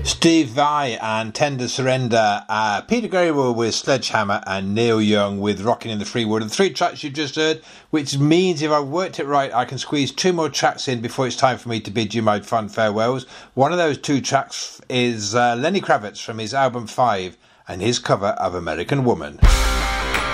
Steve Vai and Tender Surrender, Peter Gabriel with Sledgehammer, and Neil Young with Rockin' in the Free World. The three tracks you just heard, which means if I worked it right, I can squeeze two more tracks in before it's time for me to bid you my fond farewells. One of those two tracks is Lenny Kravitz from his album 5 and his cover of American Woman.